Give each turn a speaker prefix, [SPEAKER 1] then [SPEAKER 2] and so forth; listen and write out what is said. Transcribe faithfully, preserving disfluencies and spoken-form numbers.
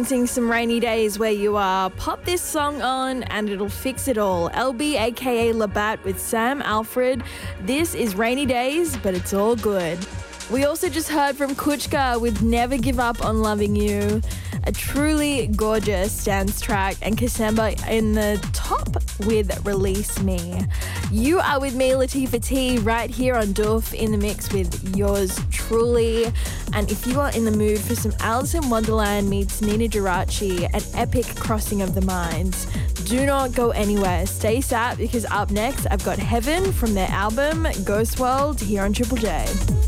[SPEAKER 1] Sing some rainy days where you are. Pop this song on and it'll fix it all. L B aka Labatt with Sam Alfred. This is Rainy Days, but it's all good. We also just heard from Kuchka with Never Give Up on Loving You. A truly gorgeous dance track, and Kassemba in the top with Release Me. You are with me, Latifah T, right here on Doof in the Mix with yours truly. And if you are in the mood for some Alice in Wonderland meets Nina Geraci, an epic crossing of the minds, do not go anywhere. Stay sat, because up next I've got Heaven from their album Ghost World here on Triple J.